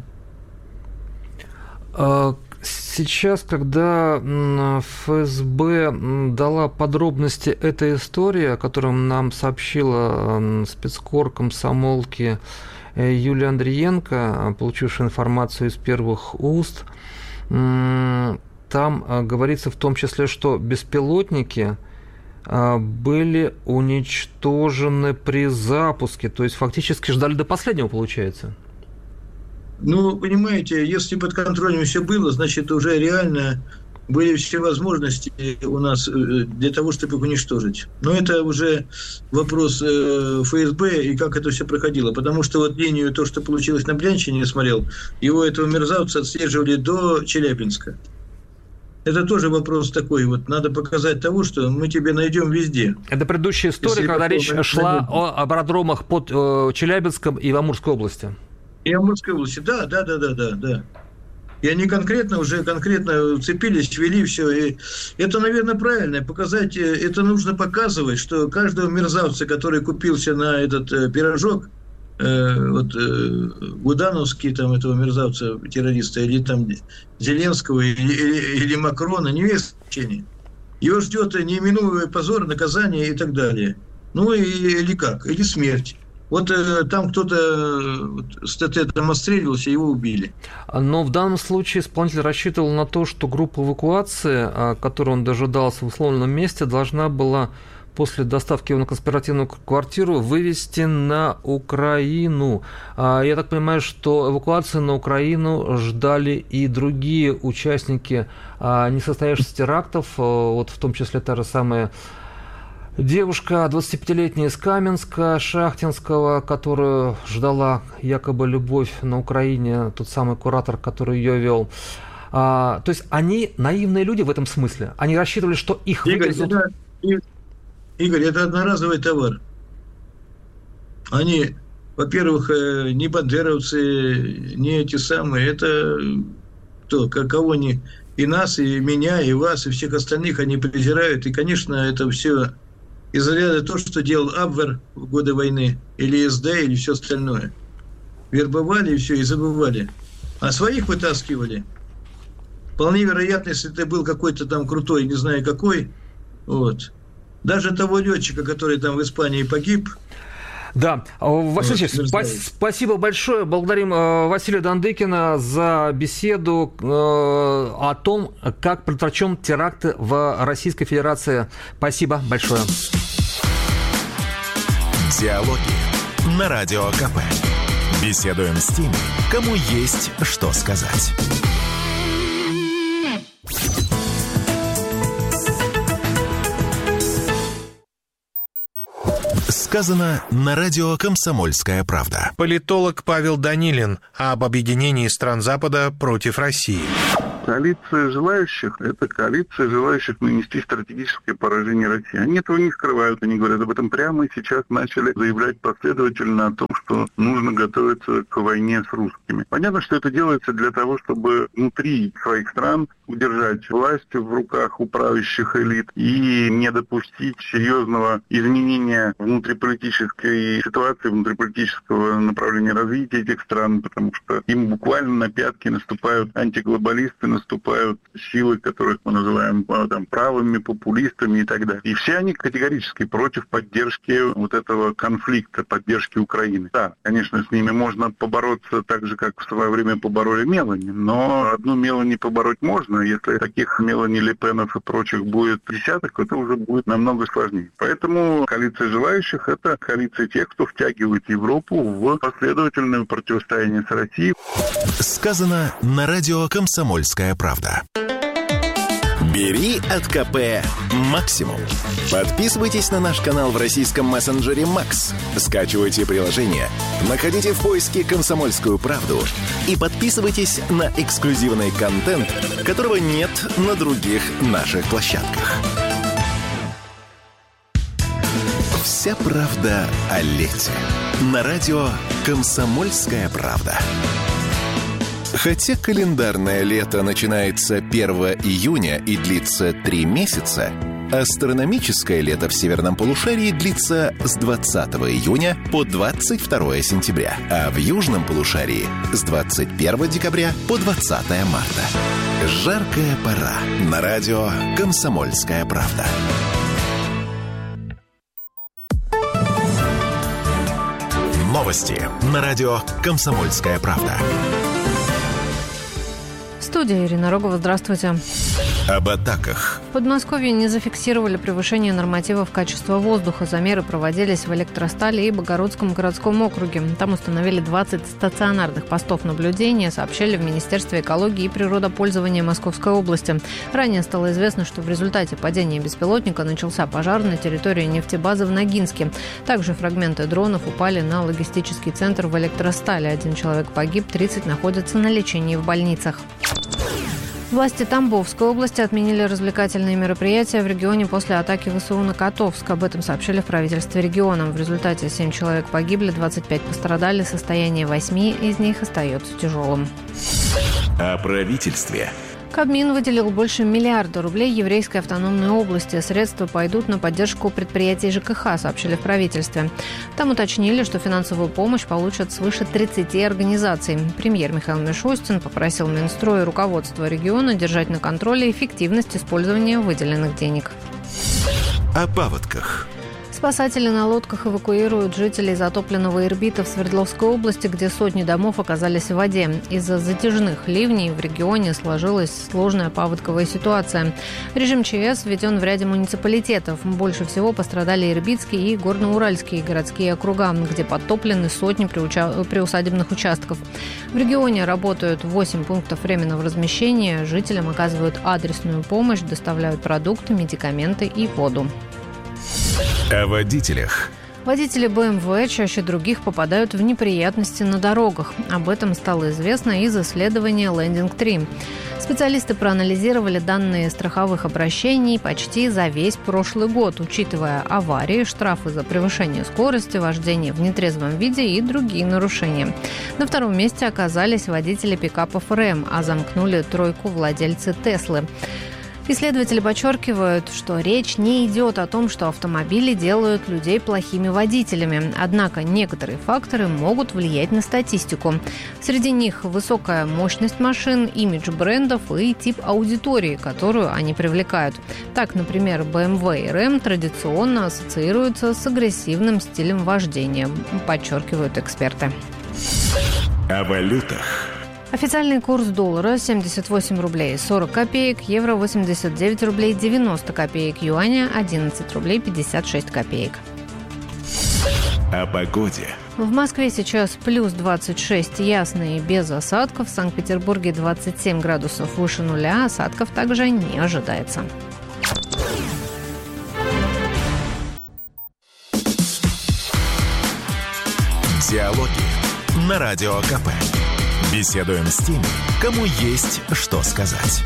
Сейчас, когда ФСБ дала подробности этой истории, о котором нам сообщила спецкор комсомолки Юлия Андриенко, получившая информацию из первых уст, там говорится в том числе, что беспилотники были уничтожены при запуске, то есть фактически ждали до последнего, получается. Ну, понимаете, если под контролем все было, значит, уже реально были все возможности у нас для того, чтобы их уничтожить. Но это уже вопрос ФСБ и как это все проходило. Потому что вот линию, то, что получилось на Брянщине, я смотрел, его, этого мерзавца, отслеживали до Челябинска. Это тоже вопрос такой. Вот надо показать того, что мы тебе найдем везде. Это предыдущая история, если когда речь шла о аэродромах под Челябинском и в Амурской области. И Амурской области, да, да, да, да, да, да. И они конкретно уже конкретно цепились, вели все. И это, наверное, правильно. Показать, это нужно показывать, что каждого мерзавца, который купился на этот э, пирожок, э, вот э, Гудановский, там, этого мерзавца, террориста, или там Зеленского, или, или, или Макрона, не имеет значения. Его ждет неименуемый позор, наказание и так далее. Ну, и, или как? Или смерть. Вот э, там кто-то вот, с ТТ-там отстреливался, его убили. Но в данном случае исполнитель рассчитывал на то, что группа эвакуации, которой он дожидался в условленном месте, должна была после доставки его на конспиративную квартиру вывести на Украину. Я так понимаю, что эвакуацию на Украину ждали и другие участники несостоявшихся терактов, вот в том числе та же самая девушка, двадцатипятилетняя из Каменска, Шахтинского, которую ждала якобы любовь на Украине, тот самый куратор, который ее вел. А, то есть они наивные люди в этом смысле. Они рассчитывали, что их Игорь, вывезут... это, Игорь, это одноразовый товар. Они, во-первых, не бандеровцы, не эти самые. Это кто, кого они... И нас, и меня, и вас, и всех остальных они презирают. И, конечно, это все... из ряда то, что делал Абвер в годы войны, или СД, или все остальное. Вербовали и все, и забывали. А своих вытаскивали. Вполне вероятно, если ты был какой-то там крутой, не знаю какой, вот. Даже того летчика, который там в Испании погиб, Да, Ваша честь, спа- спасибо большое. Благодарим э, Василия Дандыкина за беседу э, о том, как предотвращен теракты в Российской Федерации. Спасибо большое. Диалоги на Радио КП. Беседуем с теми, кому есть что сказать. Сказано на радио «Комсомольская правда». Политолог Павел Данилин об объединении стран Запада против России. Коалиция желающих – это коалиция желающих нанести стратегическое поражение России. Они этого не скрывают, они говорят об этом прямо и сейчас начали заявлять последовательно о том, что нужно готовиться к войне с русскими. Понятно, что это делается для того, чтобы внутри своих стран удержать власть в руках у правящих элит и не допустить серьезного изменения внутриполитической ситуации, внутриполитического направления развития этих стран, потому что им буквально на пятки наступают антиглобалисты, наступают силы, которых мы называем там, правыми, популистами и так далее. И все они категорически против поддержки вот этого конфликта, поддержки Украины. Да, конечно, с ними можно побороться так же, как в свое время побороли Мелани, но одну Мелани побороть можно. Если таких Мелани, Ле Пенов и прочих будет десяток, это уже будет намного сложнее. Поэтому коалиция желающих – это коалиция тех, кто втягивает Европу в последовательное противостояние с Россией. Сказано на радио «Комсомольская правда». Бери от КП максимум. Подписывайтесь на наш канал в российском мессенджере Макс. Скачивайте приложение, находите в поиске «Комсомольскую правду» и подписывайтесь на эксклюзивный контент, которого нет на других наших площадках. Вся правда о лете. На радио «Комсомольская правда». Хотя календарное лето начинается первого июня и длится три месяца, астрономическое лето в северном полушарии длится с двадцатого июня по двадцать второе сентября, а в южном полушарии с двадцать первого декабря по двадцатое марта. Жаркая пора. На радио «Комсомольская правда». Новости на радио «Комсомольская правда». Студия Ирина Рогова. Здравствуйте. Об атаках. В Подмосковье не зафиксировали превышение нормативов качества воздуха. Замеры проводились в Электростале и Богородском городском округе. Там установили двадцать стационарных постов наблюдения, сообщали в Министерстве экологии и природопользования Московской области. Ранее стало известно, что в результате падения беспилотника начался пожар на территории нефтебазы в Ногинске. Также фрагменты дронов упали на логистический центр в Электростале. Один человек погиб, тридцать находятся на лечении в больницах. Власти Тамбовской области отменили развлекательные мероприятия в регионе после атаки ВСУ на Котовск. Об этом сообщили в правительстве региона. В результате семь человек погибли, двадцать пять пострадали. Состояние восьми из них остается тяжелым. О правительстве. Кабмин выделил больше миллиарда рублей Еврейской автономной области. Средства пойдут на поддержку предприятий ЖКХ, сообщили в правительстве. Там уточнили, что финансовую помощь получат свыше тридцати организаций. Премьер Михаил Мишустин попросил Минстрой и руководство региона держать на контроле эффективность использования выделенных денег. О паводках. Спасатели на лодках эвакуируют жителей затопленного Ирбита в Свердловской области, где сотни домов оказались в воде. Из-за затяжных ливней в регионе сложилась сложная паводковая ситуация. Режим ЧС введен в ряде муниципалитетов. Больше всего пострадали Ирбитские и Горно-Уральские городские округа, где подтоплены сотни приуча... приусадебных участков. В регионе работают восемь пунктов временного размещения. Жителям оказывают адресную помощь, доставляют продукты, медикаменты и воду. О водителях. Водители бэ эм вэ чаще других попадают в неприятности на дорогах. Об этом стало известно из исследования Лендинг три. Специалисты проанализировали данные страховых обращений почти за весь прошлый год, учитывая аварии, штрафы за превышение скорости, вождение в нетрезвом виде и другие нарушения. На втором месте оказались водители пикапов рэм, а замкнули тройку владельцы Теслы. Исследователи подчеркивают, что речь не идет о том, что автомобили делают людей плохими водителями. Однако некоторые факторы могут влиять на статистику. Среди них высокая мощность машин, имидж брендов и тип аудитории, которую они привлекают. Так, например, бэ эм вэ и рэм традиционно ассоциируются с агрессивным стилем вождения, подчеркивают эксперты. О валютах. Официальный курс доллара семьдесят восемь рублей сорок копеек, евро восемьдесят девять рублей девяносто копеек, юаня одиннадцать рублей пятьдесят шесть копеек. О погоде. В Москве сейчас плюс двадцать шесть, ясно и без осадков. В Санкт-Петербурге двадцать семь градусов выше нуля, осадков также не ожидается. Диалоги на Радио КП. Беседуем с теми, кому есть что сказать.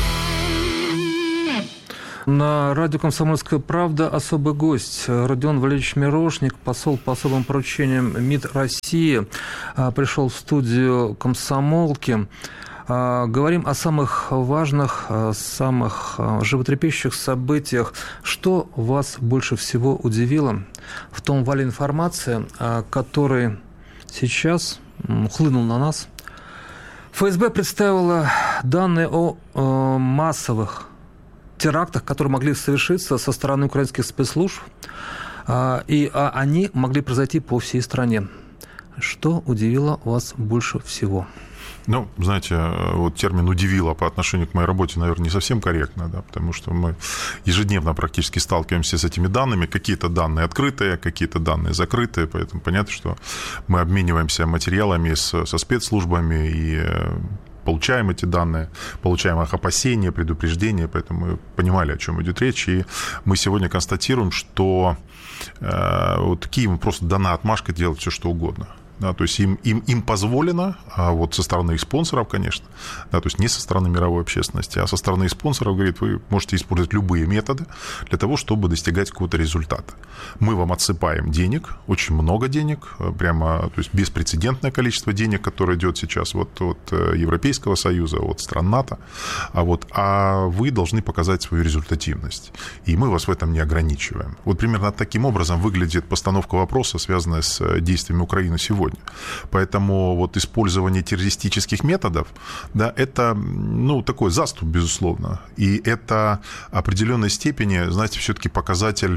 На радио «Комсомольская правда» особый гость Родион Валерьевич Мирошник, посол по особым поручениям МИД России, пришел в студию «Комсомолки». Говорим о самых важных, самых животрепещущих событиях. Что вас больше всего удивило в том вале информации, который сейчас хлынул на нас? эф эс бэ представила данные о э, массовых терактах, которые могли совершиться со стороны украинских спецслужб, э, и а они могли произойти по всей стране. Что удивило вас больше всего? Ну, знаете, вот термин «удивило» по отношению к моей работе, наверное, не совсем корректно, да, потому что мы ежедневно практически сталкиваемся с этими данными. Какие-то данные открытые, какие-то данные закрытые, поэтому понятно, что мы обмениваемся материалами с, со спецслужбами и получаем эти данные, получаем их опасения, предупреждения, поэтому мы понимали, о чем идет речь, и мы сегодня констатируем, что э, вот Киеву просто дана отмашка делать все, что угодно. Да, то есть им, им, им позволено, а вот со стороны их спонсоров, конечно, да, то есть не со стороны мировой общественности, а со стороны их спонсоров, говорит, вы можете использовать любые методы для того, чтобы достигать какого-то результата. Мы вам отсыпаем денег, очень много денег, прямо, то есть беспрецедентное количество денег, которое идет сейчас вот от Европейского Союза, от стран НАТО, а, вот, а вы должны показать свою результативность. И мы вас в этом не ограничиваем. Вот примерно таким образом выглядит постановка вопроса, связанная с действиями Украины сегодня. Поэтому вот использование террористических методов, да, это, ну, такой заступ, безусловно. И это в определенной степени, знаете, все-таки показатель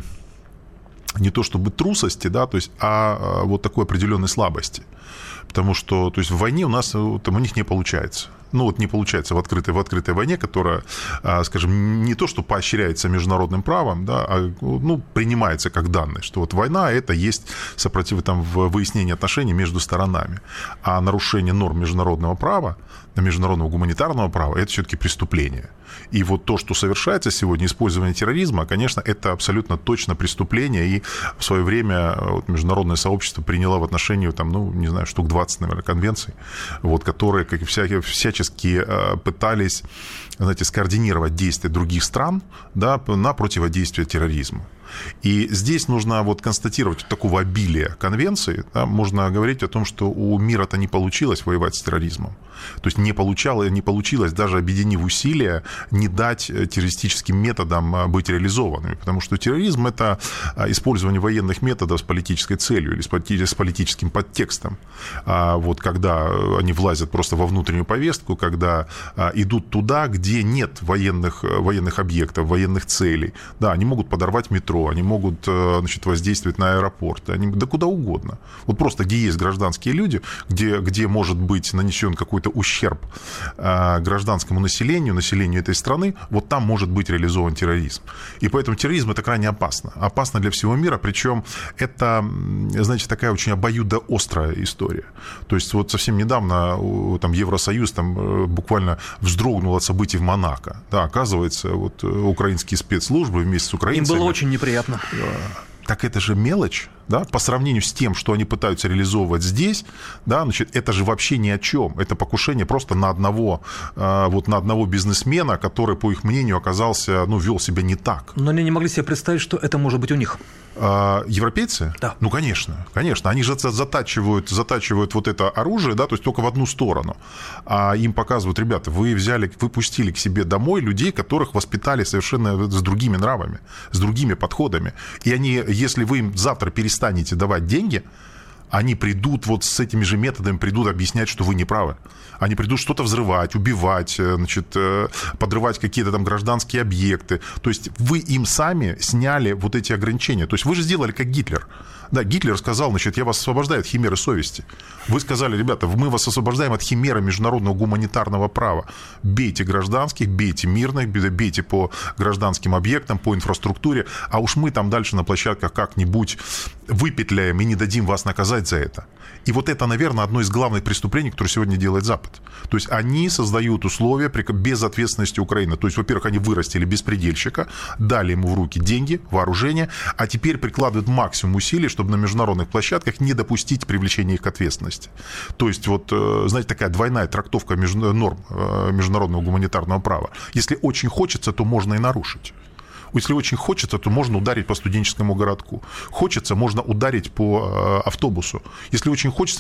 не то чтобы трусости, да, то есть, а вот такой определенной слабости. Потому что, то есть, в войне у нас, там, у них не получается. Ну, вот не получается в открытой, в открытой войне, которая, скажем, не то, что поощряется международным правом, да, а, ну, принимается как данное, что вот война – это есть сопротив, там, выяснение отношений между сторонами. А нарушение норм международного права, международного гуманитарного права – это все-таки преступление. И вот то, что совершается сегодня, использование терроризма, конечно, это абсолютно точно преступление. И в свое время вот, международное сообщество приняло в отношении, там, ну, не знаю, штук двадцать, наверное, конвенций, вот, которые, как и всякие, всячески пытались, знаете, скоординировать действия других стран, да, на противодействие терроризму. И здесь нужно вот констатировать вот такого обилия конвенций, да, можно говорить о том, что у мира-то не получилось воевать с терроризмом. То есть не, получало, не получилось, даже объединив усилия, не дать террористическим методам быть реализованными. Потому что терроризм – это использование военных методов с политической целью или с политическим подтекстом. Вот когда они влазят просто во внутреннюю повестку, когда идут туда, где нет военных, военных объектов, военных целей. Да, они могут подорвать метро, они могут, значит, воздействовать на аэропорт, они, да куда угодно. Вот просто где есть гражданские люди, где, где может быть нанесен какой-то ущерб гражданскому населению, населению этой страны, вот там может быть реализован терроризм. И поэтому терроризм – это крайне опасно. Опасно для всего мира, причем это, знаете, такая очень обоюдоострая история. То есть вот совсем недавно там, Евросоюз там, буквально вздрогнул от событий в Монако. Да, оказывается, вот, украинские спецслужбы вместе с украинцами... Им было очень неприятно. Так это же мелочь. да, по сравнению с тем, что они пытаются реализовывать здесь, да, значит, это же вообще ни о чем. Это покушение просто на одного, э, вот на одного бизнесмена, который, по их мнению, оказался, ну, вел себя не так. Но они не могли себе представить, что это может быть у них. Европейцы? Да. Ну, конечно, конечно. Они же затачивают, затачивают вот это оружие, да, то есть только в одну сторону. А им показывают, ребята, вы взяли, вы пустили к себе домой людей, которых воспитали совершенно с другими нравами, с другими подходами. И они, если вы им завтра перестанете давать деньги, они придут вот с этими же методами, придут объяснять, что вы не правы. Они придут что-то взрывать, убивать, значит, подрывать какие-то там гражданские объекты. То есть вы им сами сняли вот эти ограничения. То есть вы же сделали как Гитлер. Да, Гитлер сказал, значит, я вас освобождаю от химеры совести. Вы сказали, ребята, мы вас освобождаем от химеры международного гуманитарного права. Бейте гражданских, бейте мирных, бейте по гражданским объектам, по инфраструктуре, а уж мы там дальше на площадках как-нибудь выпетляем и не дадим вас наказать за это. И вот это, наверное, одно из главных преступлений, которое сегодня делает Запад. То есть они создают условия без ответственности Украины. То есть, во-первых, они вырастили беспредельщика, дали ему в руки деньги, вооружение, а теперь прикладывают максимум усилий, чтобы на международных площадках не допустить привлечения их к ответственности. То есть, вот, знаете, такая двойная трактовка норм международного гуманитарного права. Если очень хочется, то можно и нарушить. Если очень хочется, то можно ударить по студенческому городку. Хочется, можно ударить по автобусу. Если очень хочется,